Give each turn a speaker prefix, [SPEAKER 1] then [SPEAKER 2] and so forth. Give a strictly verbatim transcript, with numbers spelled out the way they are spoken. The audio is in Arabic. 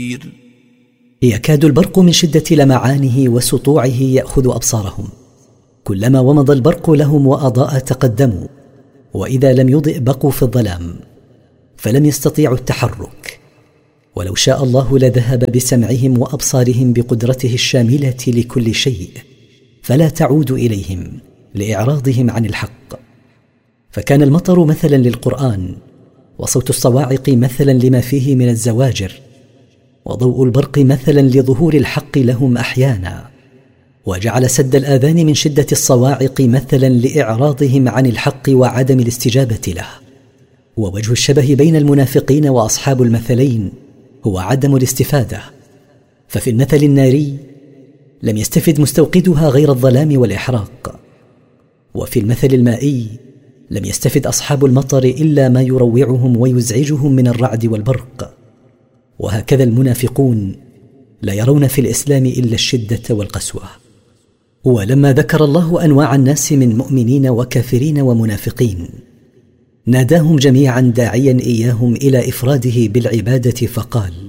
[SPEAKER 1] بصير.
[SPEAKER 2] يكاد البرق من شدة لمعانه وسطوعه يأخذ أبصارهم، كلما ومض البرق لهم وأضاء تقدموا، وإذا لم يضئ بقوا في الظلام فلم يستطيعوا التحرك. ولو شاء الله لذهب بسمعهم وأبصارهم بقدرته الشاملة لكل شيء، فلا تعود إليهم لإعراضهم عن الحق. فكان المطر مثلا للقرآن، وصوت الصواعق مثلا لما فيه من الزواجر، وضوء البرق مثلا لظهور الحق لهم أحيانا، وجعل سد الآذان من شدة الصواعق مثلا لإعراضهم عن الحق وعدم الاستجابة له. ووجه الشبه بين المنافقين وأصحاب المثلين هو عدم الاستفادة، ففي المثل الناري لم يستفد مستوقدها غير الظلام والإحراق، وفي المثل المائي لم يستفد أصحاب المطر إلا ما يروعهم ويزعجهم من الرعد والبرق. وهكذا المنافقون لا يرون في الإسلام إلا الشدة والقسوة. ولما ذكر الله أنواع الناس من مؤمنين وكافرين ومنافقين، ناداهم جميعا داعيا إياهم إلى إفراده بالعبادة فقال: